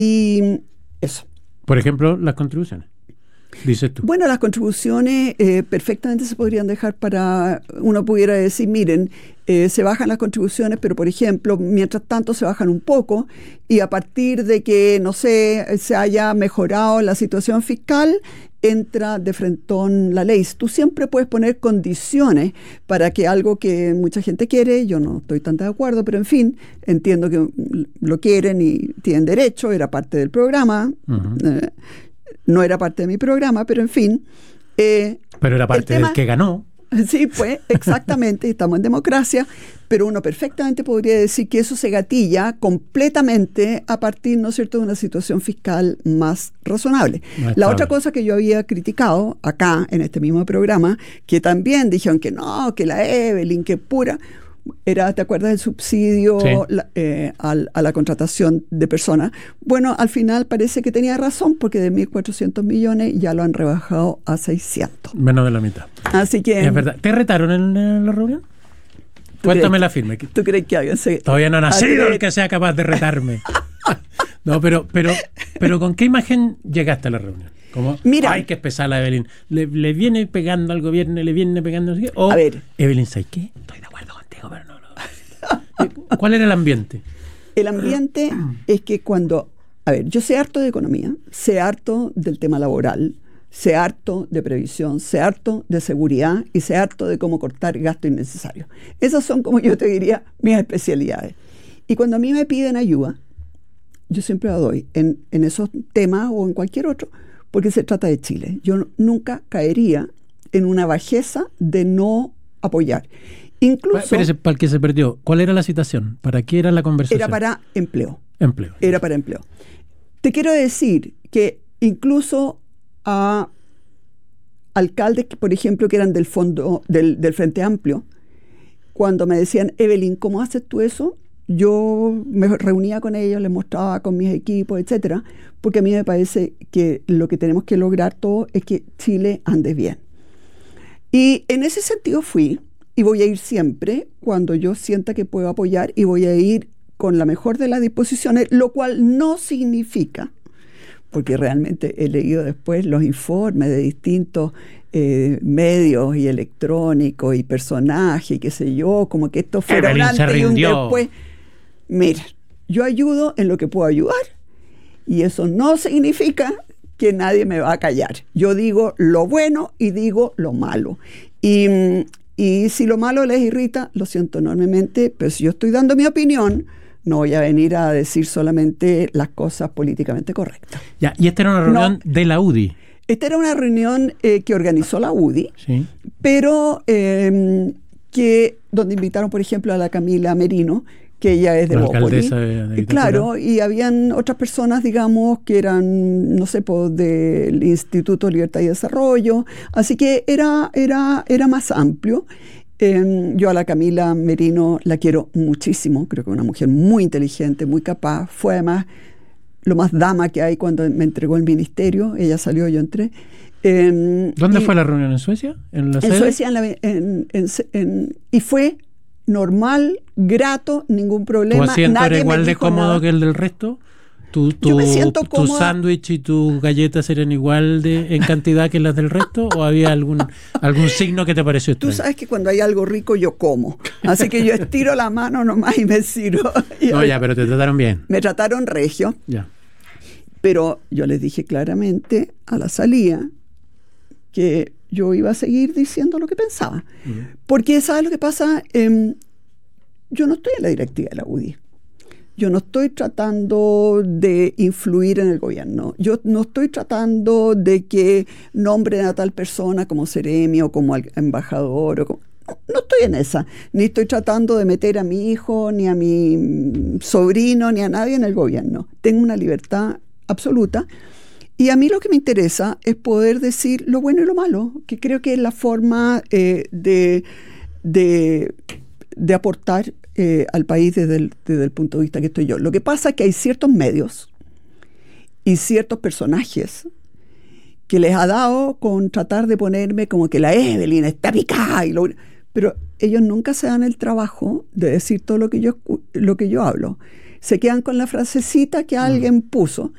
Y eso. Por ejemplo, las contribuciones, dices tú. Bueno, las contribuciones perfectamente se podrían dejar para, uno pudiera decir, miren, se bajan las contribuciones, pero por ejemplo, mientras tanto se bajan un poco y a partir de que, no sé, se haya mejorado la situación fiscal, entra de frentón la ley. Tú siempre puedes poner condiciones para que algo que mucha gente quiere, yo no estoy tan de acuerdo, pero en fin, entiendo que lo quieren y tienen derecho, era parte del programa, no era parte de mi programa, pero en fin. Pero era parte del que ganó. Sí, pues, exactamente, estamos en democracia, pero uno perfectamente podría decir que eso se gatilla completamente a partir, ¿no es cierto?, de una situación fiscal más razonable. La otra cosa que yo había criticado acá, en este mismo programa, que también dijeron que no, que la Evelyn, que pura, era, ¿te acuerdas del subsidio a la contratación de personas? Bueno, al final parece que tenía razón, porque de 1.400 millones ya lo han rebajado a 600. Menos de la mitad. Así que... Es verdad. ¿Te retaron en la reunión? Cuéntame la firme. ¿Tú crees que alguien se... Todavía no ha nacido el que sea capaz de retarme. No, pero ¿con qué imagen llegaste a la reunión? Como, mira, ay, que es pesada la Evelyn. Le viene pegando al gobierno, le viene pegando... O, a ver, Evelyn, ¿sabes qué? Estoy de acuerdo contigo, pero no. ¿Cuál era el ambiente? El ambiente es que cuando... A ver, yo sé harto de economía, sé harto del tema laboral, sé harto de previsión, sé harto de seguridad y sé harto de cómo cortar gasto innecesario. Esas son, como yo te diría, mis especialidades. Y cuando a mí me piden ayuda, yo siempre la doy en esos temas o en cualquier otro, porque se trata de Chile. Yo nunca caería en una bajeza de no apoyar. Incluso... Espérese, para el que se perdió, ¿cuál era la citación? ¿Para qué era la conversación? Era para empleo. Empleo. Era para empleo. Te quiero decir que incluso a alcaldes, que, por ejemplo, que eran del fondo del Frente Amplio, cuando me decían, Evelyn, ¿cómo haces tú eso? Yo me reunía con ellos, les mostraba con mis equipos, etcétera, porque a mí me parece que lo que tenemos que lograr todo es que Chile ande bien. Y en ese sentido fui, y voy a ir siempre cuando yo sienta que puedo apoyar, y voy a ir con la mejor de las disposiciones, lo cual no significa, porque realmente he leído después los informes de distintos medios y electrónicos y personajes, y qué sé yo, como que esto fuera un antes y un después. Mira, yo ayudo en lo que puedo ayudar, y eso no significa que nadie me va a callar. Yo digo lo bueno y digo lo malo. Y si lo malo les irrita, lo siento enormemente, pero si yo estoy dando mi opinión, no voy a venir a decir solamente las cosas políticamente correctas. Ya, y esta era una reunión de la UDI. Esta era una reunión que organizó la UDI, sí, pero donde invitaron, por ejemplo, a la Camila Merino, que ella es de Bópoli. Claro, y habían otras personas, digamos, que eran, no sé, del Instituto Libertad y Desarrollo, así que era más amplio. Yo a la Camila Merino la quiero muchísimo, creo que es una mujer muy inteligente, muy capaz, fue además lo más dama que hay cuando me entregó el ministerio, ella salió, yo entré. ¿Dónde fue la reunión? ¿En Suecia? ¿En la sede? En Suecia, y fue normal, grato, ningún problema. ¿Tu asiento era igual de cómodo nada que el del resto? Yo me siento ¿Tu sándwich y tus galletas eran igual en cantidad que las del resto? ¿O había algún signo que te pareció extraño? Tú sabes que cuando hay algo rico yo como. Así que yo estiro la mano nomás y me sirvo. No, ya, pero te trataron bien. Me trataron regio. Ya. Pero yo les dije claramente a la salida que yo iba a seguir diciendo lo que pensaba. Porque, ¿sabes lo que pasa? Yo no estoy en la directiva de la UDI. Yo no estoy tratando de influir en el gobierno. Yo no estoy tratando de que nombren a tal persona como seremi o como embajador. No estoy en esa. Ni estoy tratando de meter a mi hijo, ni a mi sobrino, ni a nadie en el gobierno. Tengo una libertad absoluta. Y a mí lo que me interesa es poder decir lo bueno y lo malo, que creo que es la forma de aportar al país desde el punto de vista que estoy yo. Lo que pasa es que hay ciertos medios y ciertos personajes que les ha dado con tratar de ponerme como que la Evelyn está picada, pero ellos nunca se dan el trabajo de decir todo lo que yo hablo. se quedan con la frasecita que alguien puso